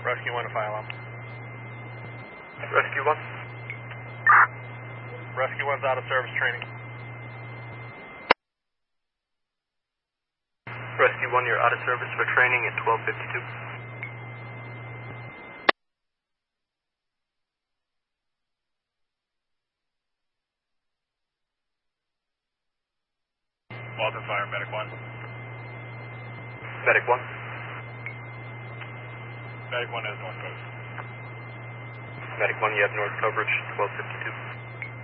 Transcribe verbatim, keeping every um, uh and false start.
Rescue one to fire alarm. Rescue one. Rescue one's out of service training. Rescue one, you're out of service for training at twelve fifty-two. Walton Fire, Medic one. Medic one. Medic one has north coast. Medic one, you have north coverage, twelve fifty-two.